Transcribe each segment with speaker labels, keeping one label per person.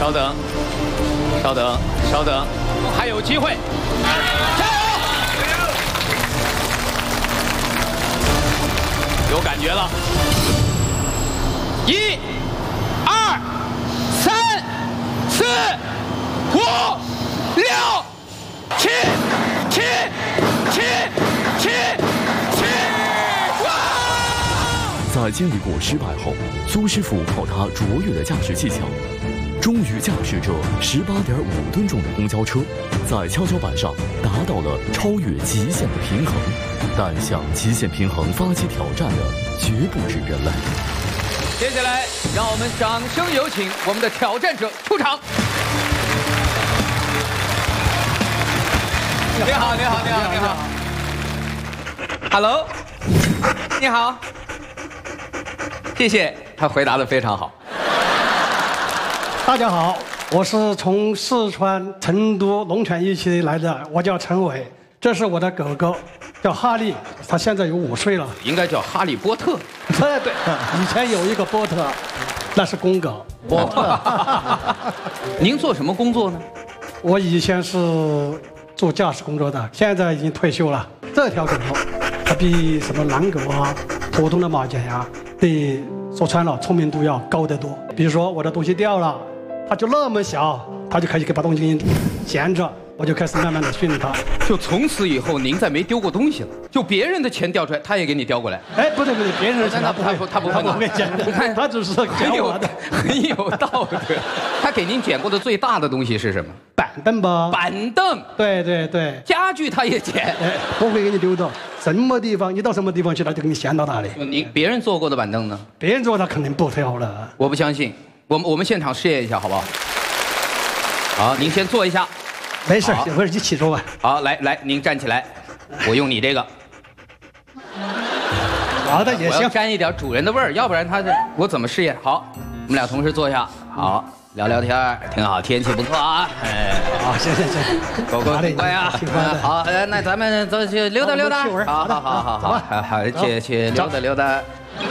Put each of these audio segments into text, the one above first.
Speaker 1: 稍等，稍等，稍等，还有机会，加油！有感觉了。1、2、3、4、5、6、7、
Speaker 2: 在经历过失败后，苏师傅靠他卓越的驾驶技巧，终于驾驶着18.5吨重的公交车，在跷跷板上达到了超越极限的平衡。但向极限平衡发起挑战的绝不止人类。
Speaker 1: 接下来，让我们掌声有请我们的挑战者出场。你好，你好，你好，你好。Hello， 你好。谢谢，他回答得非常好。
Speaker 3: 大家好，我是从四川成都龙泉驿区来的，我叫陈伟，这是我的狗狗，叫哈利，它现在有5岁了。
Speaker 1: 应该叫哈利波特。
Speaker 3: 对对，以前有一个波特，那是公狗。
Speaker 1: 波特。您做什么工作呢？
Speaker 3: 我以前是做驾驶工作的，现在已经退休了。这条狗它比什么狼狗啊、普通的马甲呀，对说穿了聪明度要高得多。比如说我的东西掉了，它就那么小，它就可以把东西衔着，我就开始慢慢的训它。
Speaker 1: 就从此以后，您再没丢过东西了。就别人的钱掉出来，他也给你叼过来。
Speaker 3: 哎，不对不对，别人的钱
Speaker 1: 他不会捡。
Speaker 3: 你看，他只是捡我的，
Speaker 1: 很有道理。他给您捡过的最大的东西是什么？
Speaker 3: 板凳吧。
Speaker 1: 板凳。
Speaker 3: 对对对。
Speaker 1: 家具他也捡。
Speaker 3: 哎，不会给你丢到什么地方，你到什么地方去，他就给你衔到哪里。
Speaker 1: 您别人坐过的板凳呢？
Speaker 3: 别人坐他肯定不挑了。
Speaker 1: 我不相信，我们现场试验一下好不好？好，您先坐一下。
Speaker 3: 没事，一会儿一起坐吧。
Speaker 1: 好，来，您站起来，我用你这个。
Speaker 3: 好的，也行。
Speaker 1: 我要沾一点主人的味儿，要不然我怎么试验？好，我们俩同时坐下，好，聊聊天，挺好，天气不错啊。哎，
Speaker 3: 好，行，
Speaker 1: 狗狗挺乖啊。好，那咱们走去溜达溜达。好，去溜达。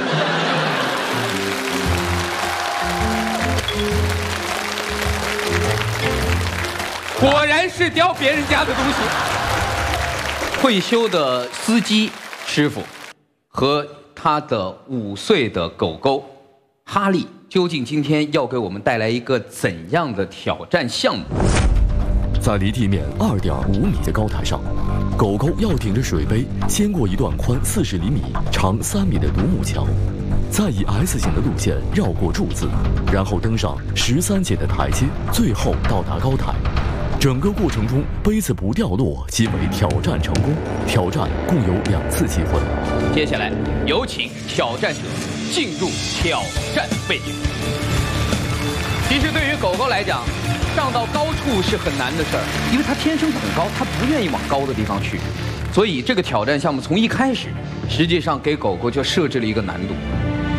Speaker 1: 果然是叼别人家的东西。退休的司机师傅和他的5岁的狗狗哈利，究竟今天要给我们带来一个怎样的挑战项目？
Speaker 2: 在离地面2.5米的高台上，狗狗要顶着水杯掀过一段宽40厘米、长3米的独木桥，再以 S 型的路线绕过柱子，然后登上13节的台阶，最后到达高台。整个过程中杯子不掉落即为挑战成功。挑战共有2次机会。
Speaker 1: 接下来有请挑战者进入挑战位置。其实对于狗狗来讲，上到高处是很难的事儿，因为它天生恐高，它不愿意往高的地方去。所以这个挑战项目从一开始，实际上给狗狗就设置了一个难度。